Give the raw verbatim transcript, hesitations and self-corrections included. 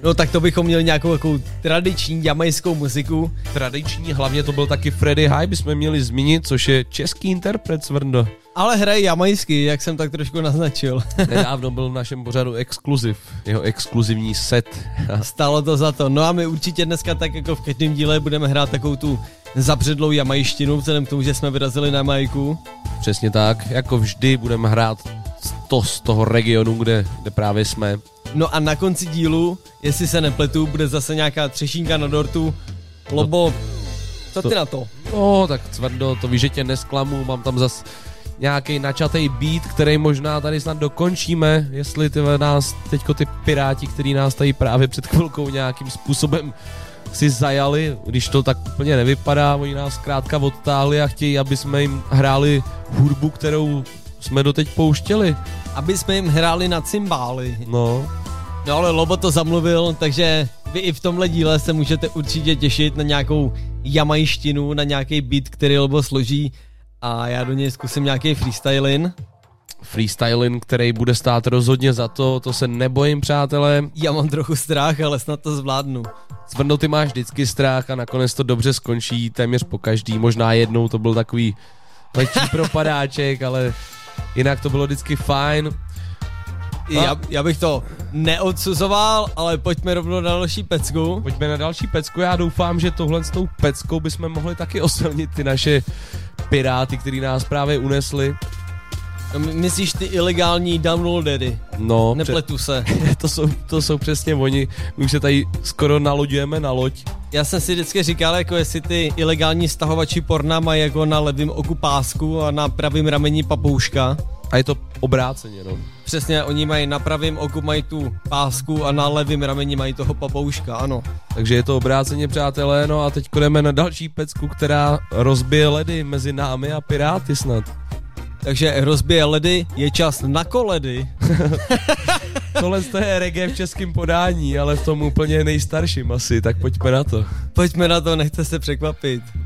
No tak to bychom měli nějakou takovou tradiční jamajskou muziku. Tradiční, hlavně to byl taky Freddie High, bychom měli zmínit, což je český interpret, Svrndo. Ale hraje jamajsky, jak jsem tak trošku naznačil. Nedávno byl v našem pořadu exkluziv, jeho exkluzivní set. Stalo to za to. No a my určitě dneska tak jako v každém díle budeme hrát takovou tu zabředlou jamajštinu, vzhledem k tomu, že jsme vyrazili na Jamajku. Přesně tak, jako vždy budeme hrát to z toho regionu, kde, kde právě jsme. No a na konci dílu, jestli se nepletu, bude zase nějaká třešínka na dortu. Lobo, co ty to, na to? No, tak Cvrdo, to víš, že tě nesklamu, mám tam zas nějaký načatý beat, který možná tady snad dokončíme, jestli ty nás, teďko ty piráti, který nás tady právě před chvilkou nějakým způsobem si zajali, když to tak úplně nevypadá, oni nás zkrátka odtáhli a chtějí, aby jsme jim hráli hudbu, kterou jsme doteď pouštěli. Aby jsme jim hráli na cymbály. No. No ale Lobo to zamluvil, takže vy i v tomhle díle se můžete určitě těšit na nějakou jamajštinu, na nějaký beat, který Lobo složí a já do něj zkusím nějaký freestylin. Freestylin, který bude stát rozhodně za to, to se nebojím, přátelé. Já mám trochu strach, ale snad to zvládnu. Cvrndo, ty máš vždycky strach a nakonec to dobře skončí téměř po každý, možná jednou to byl takový lehčí propadáček, ale jinak to bylo vždycky fajn. Já, já bych to neodsuzoval, ale pojďme rovnou na další pecku. Pojďme na další pecku, já doufám, že tohle s tou peckou bychom mohli taky osilnit ty naše piráty, který nás právě unesli. Myslíš ty ilegální downloadery? No. Nepletu se. to, jsou, to jsou přesně oni, my už se tady skoro naloďujeme na loď. Já jsem si vždycky říkal, jako jestli ty ilegální stahovači porna mají jako na levém oku pásku a na pravém rameni papouška. A je to obráceně, no. Přesně, oni mají na pravém oku mají tu pásku a na levém rameni mají toho papouška, ano. Takže je to obráceně, přátelé, no a teď jdeme na další pecku, která rozbije ledy mezi námi a piráty snad. Takže rozbije ledy, je čas na koledy. Tohle je reggae v českém podání, ale v tom úplně nejstarším asi, tak pojďme na to. Pojďme na to, nechte se překvapit.